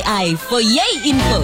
FYI for Yay Info.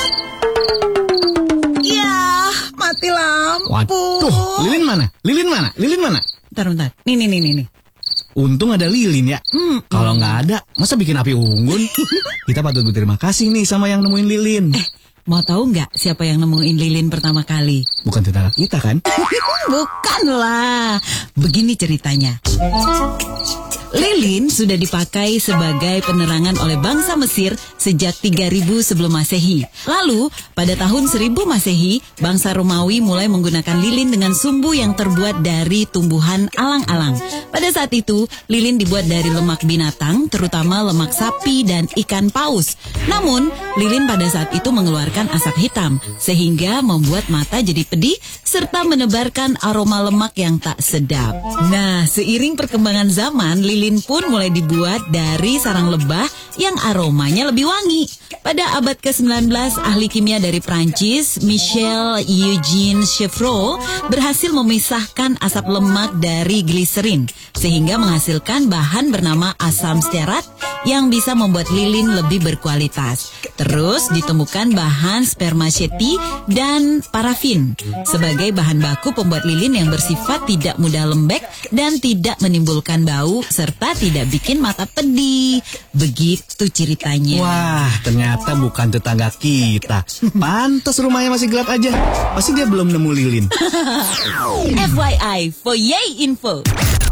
Ya, mati lampu. Waduh, Lilin mana? Bentar. Nih. Untung ada Lilin ya. Kalau nggak ada, masa bikin api unggun? Kita patut berterima kasih nih sama yang nemuin Lilin. Mau tahu nggak siapa yang nemuin lilin pertama kali? Bukan tetangga kita kan? Bukanlah. Begini ceritanya. Lilin sudah dipakai sebagai penerangan oleh bangsa Mesir sejak 3000 sebelum Masehi. Lalu, pada tahun 1000 Masehi, bangsa Romawi mulai menggunakan lilin dengan sumbu yang terbuat dari tumbuhan alang-alang. Pada saat itu, lilin dibuat dari lemak binatang, terutama lemak sapi dan ikan paus. Namun, lilin pada saat itu mengeluarkan asap hitam, sehingga membuat mata jadi pedih, serta menebarkan aroma lemak yang tak sedap. Nah, seiring perkembangan zaman, lilin pun mulai dibuat dari sarang lebah yang aromanya lebih wangi. Pada abad ke-19, ahli kimia dari Prancis, Michel Eugène Chevreul, berhasil memisahkan asap lemak dari gliserin, sehingga menghasilkan bahan bernama asam stearat yang bisa membuat lilin lebih berkualitas. Terus ditemukan bahan spermaceti dan parafin sebagai bahan baku pembuat lilin yang bersifat tidak mudah lembek dan tidak menimbulkan bau serta tidak bikin mata pedih. Begitu ceritanya. Wah, ternyata bukan tetangga kita. Pantas rumahnya masih gelap aja. Pasti dia belum nemu Lilin. FYI for Yay Info.